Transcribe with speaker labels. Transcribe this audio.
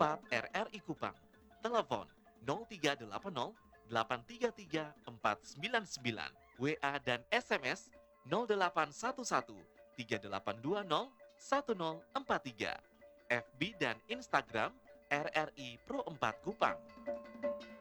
Speaker 1: 4 RRI Kupang. Telepon 0380 833 499. WA dan SMS 0811 3820 1043. FB dan Instagram RRI Pro 4 Kupang.